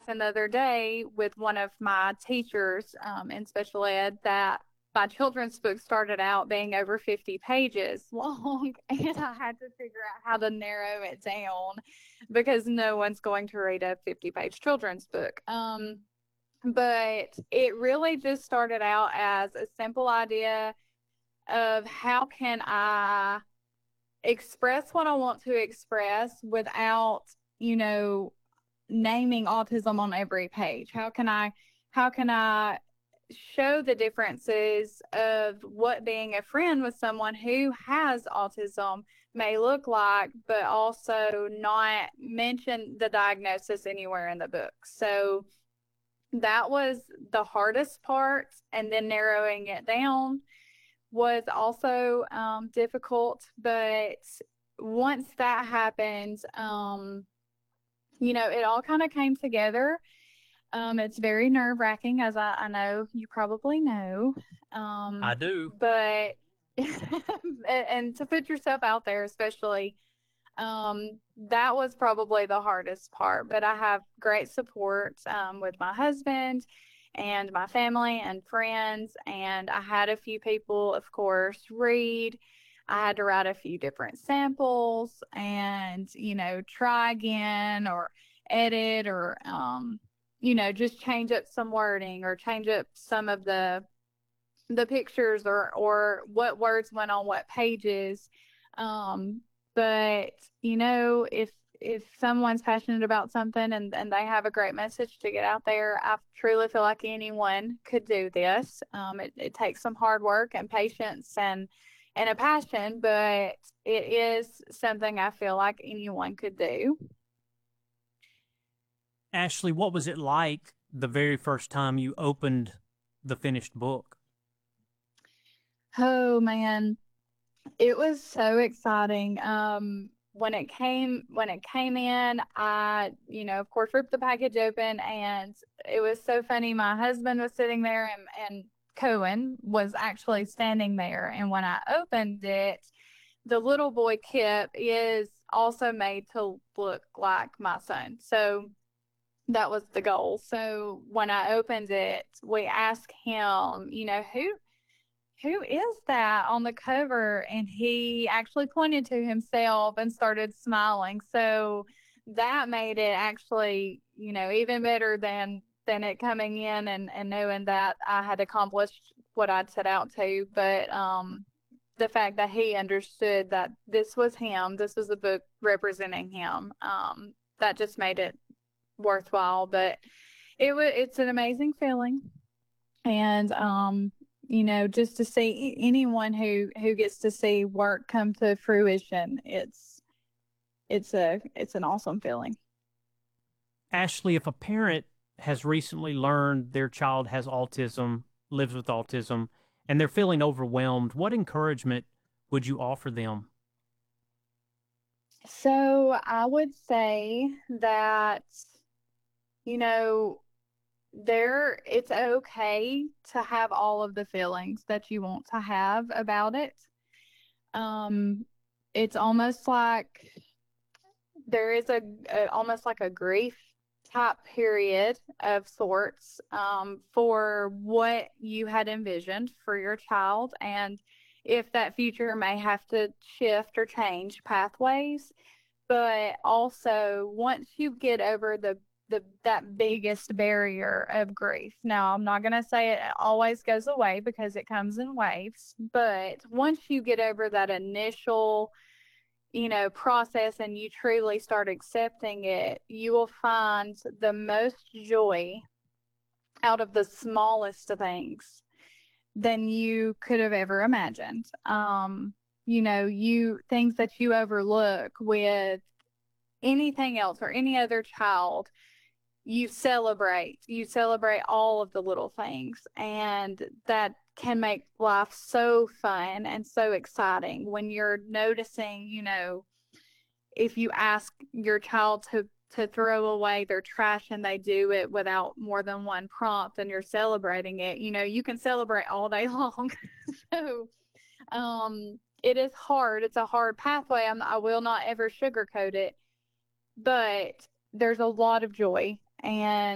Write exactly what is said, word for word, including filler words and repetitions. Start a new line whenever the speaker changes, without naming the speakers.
talking the other day with one of my teachers um, in special ed that my children's book started out being over fifty pages long, and I had to figure out how to narrow it down because no one's going to read a fifty page children's book. Um, but it really just started out as a simple idea of how can I express what I want to express without, you know, naming autism on every page. How can I how can I show the differences of what being a friend with someone who has autism may look like, but also not mention the diagnosis anywhere in the book. So that was the hardest part, and then narrowing it down was also um, difficult. But once that happened, um, you know, it all kind of came together. Um, it's very nerve wracking, as I, I know you probably know.
I
Um,
do.
but, and to put yourself out there, especially, um, that was probably the hardest part. But I have great support um, with my husband and my family and friends. And I had a few people, of course, read. I had to write a few different samples and, you know, try again or edit or, um, you know, just change up some wording or change up some of the the pictures or or what words went on what pages. Um, but you know, if if someone's passionate about something and, and they have a great message to get out there, I truly feel like anyone could do this. Um, it, it takes some hard work and patience and and a passion, but it is something I feel like anyone could do.
Ashley, what was it like the very first time you opened the finished book?
Oh man, it was so exciting. Um, when it came when it came in, I, you know, of course, ripped the package open, and it was so funny. My husband was sitting there, and and Cohen was actually standing there. And when I opened it, the little boy Kip is also made to look like my son. So that was the goal. So when I opened it, we asked him, you know, who who is that on the cover? And he actually pointed to himself and started smiling. So that made it actually, you know, even better than than it coming in and, and knowing that I had accomplished what I'd set out to. But um the fact that he understood that this was him, this was a book representing him, um, that just made it worthwhile. But it was it's an amazing feeling, and um you know, just to see anyone who who gets to see work come to fruition, it's it's a it's an awesome feeling.
Ashley, if a parent has recently learned their child has autism, lives with autism, and they're feeling overwhelmed, what encouragement would you offer them?
So I would say that, you know, there it's okay to have all of the feelings that you want to have about it. um it's almost like there is a, a almost like a grief type period of sorts, um, for what you had envisioned for your child, and if that future may have to shift or change pathways. But also, once you get over the the that biggest barrier of grief, now I'm not going to say it always goes away because it comes in waves, but once you get over that initial, you know, process and you truly start accepting it, you will find the most joy out of the smallest of things than you could have ever imagined. Um, you know, you things that you overlook with anything else or any other child, you celebrate. You celebrate all of the little things, and that can make life so fun and so exciting when you're noticing, you know, if you ask your child to to throw away their trash and they do it without more than one prompt and you're celebrating it, you know, you can celebrate all day long. So um it is hard. It's a hard pathway. I'm, I will not ever sugarcoat it, but there's a lot of joy, and